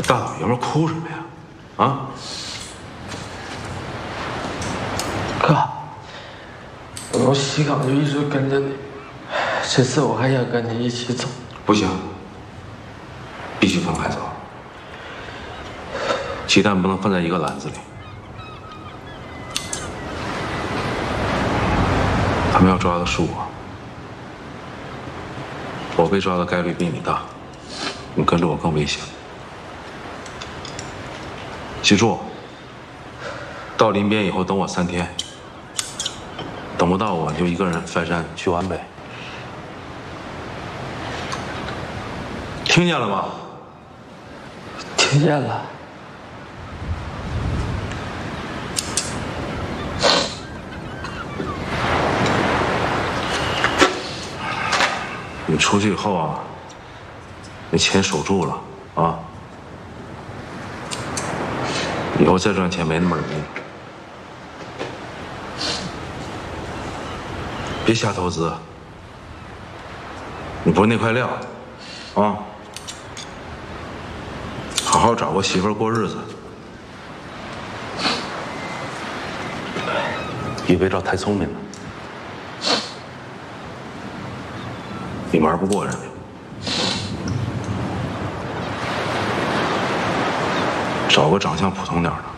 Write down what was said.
大老爷们哭什么呀？啊？ 哥，我从西港就一直跟着你，这次我还想跟你一起走。 不行，必须分开走。鸡蛋不能放在一个篮子里。他们要抓的是我，我被抓的概率比你大，你跟着我更危险。记住，到临边以后等我3天，等不到我你就一个人翻山去皖北。听见了吗？ 听见了。 你出去以后啊，那钱守住了啊，以后再赚钱没那么容易。别瞎投资，你不是那块料啊！好好找个媳妇儿过日子。你别找太聪明了，你玩不过人家。找个长相普通点的。